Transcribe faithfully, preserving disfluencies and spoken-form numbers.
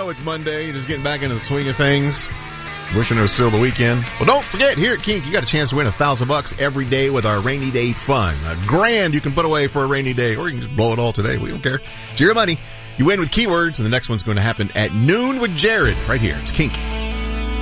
know it's Monday. You're just getting back into the swing of things. Wishing it was still the weekend. Well, don't forget, here at Kink, you got a chance to win a thousand bucks every day with our rainy day fun. A grand you can put away for a rainy day, or you can just blow it all today. We don't care. It's your money. You win with keywords, and the next one's going to happen at noon with Jared right here. It's Kink.